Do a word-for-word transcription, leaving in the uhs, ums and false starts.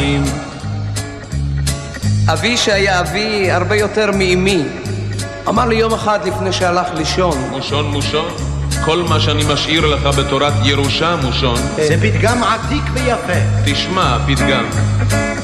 שנים. אבי שהיה אבי הרבה יותר מאמי אמר לי יום אחד לפני שהלך לישון, מושון מושון, כל מה שאני משאיר לך בתורת ירושה מושון. זה פתגם עתיק ויפה. תשמע פתגם.